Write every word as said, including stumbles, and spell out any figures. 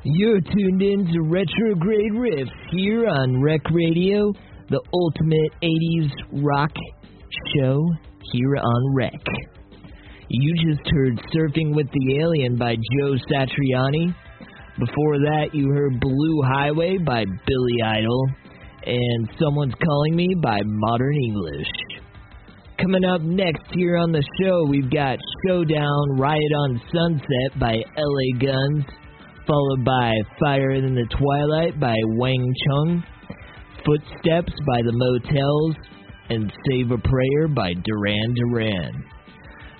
You're tuned in to Retrograde Riffs here on Rec Radio, the ultimate eighties rock show here on Rec. You just heard Surfing with the Alien by Joe Satriani. Before that, you heard Blue Highway by Billy Idol and Someone's Calling Me by Modern English. Coming up next here on the show, we've got Showdown Riot on Sunset by L A Guns, followed by Fire in the Twilight by Wang Chung, Footsteps by the Motels, and Save a Prayer by Duran Duran.